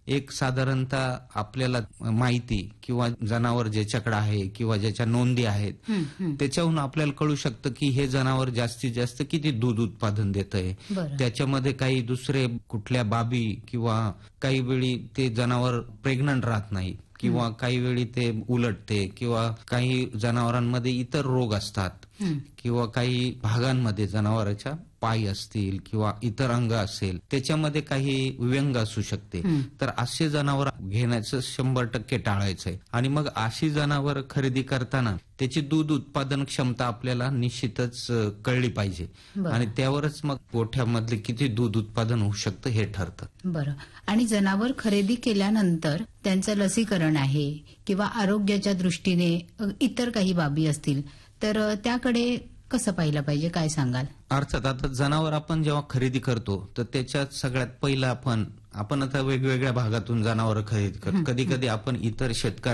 एक साधारणतः आपल्याला माहिती किंवा जनावर ज्याच्याकडे आहे किंवा ज्याच्या नोंदी आहेत त्याच्याहून आपल्याला कळू शकतं की हे जनावर जास्तीत जास्त किती दूध उत्पादन देतंय. त्याच्यामध्ये काही दुसरे कुठल्या बाबी किंवा काही वेळी ते जनावर प्रेग्नंट राहत नाही किंवा काही वेळी ते उलटते किंवा काही जनावरांमध्ये इतर रोग असतात किंवा काही भागांमध्ये जनावरांच्या पाय असतील किंवा इतर अंग असेल त्याच्यामध्ये काही व्यंग असू शकते. तर असे जनावर घेण्याचं 100% टाळायचंय. आणि मग अशी जनावर खरेदी करताना त्याची दूध उत्पादन क्षमता आपल्याला निश्चितच कळली पाहिजे आणि त्यावरच मग गोठ्यामधले किती दूध उत्पादन होऊ शकतं हे ठरतं. बरं. आणि जनावर खरेदी केल्यानंतर त्यांचं लसीकरण आहे किंवा आरोग्याच्या दृष्टीने इतर काही बाबी असतील तर त्याकडे कसं पाहिलं पाहिजे, काय सांगाल? अर्थात आता जनावर आपण जेव्हा खरेदी करतो तर त्याच्यात सगळ्यात पहिलं आपण आता वेगवेगळ्या भागातून जनावर खरेदी करतो. कधी कधी आपण इतर शेतकऱ्यांना